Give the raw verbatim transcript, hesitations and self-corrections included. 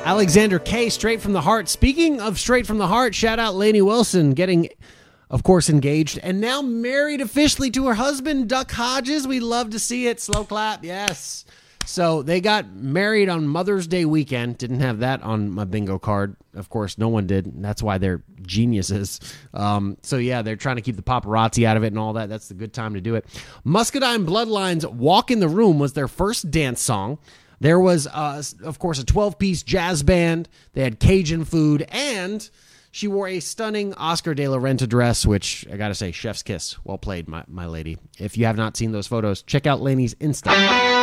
Alexander K, Straight from the Heart. Speaking of Straight from the Heart, shout out Lainey Wilson getting, of course, engaged and now married officially to her husband, Duck Hodges. We love to see it. Slow clap. Yes. So they got married on Mother's Day weekend. Didn't have that on my bingo card. Of course, no one did. And that's why they're geniuses. Um, so, yeah, they're trying to keep the paparazzi out of it and all that. That's the good time to do it. Muscadine Bloodline's Walk in the Room was their first dance song. There was, uh, of course, a twelve-piece jazz band. They had Cajun food, and she wore a stunning Oscar de la Renta dress, which, I got to say, chef's kiss. Well played, my, my lady. If you have not seen those photos, check out Lainey's Insta.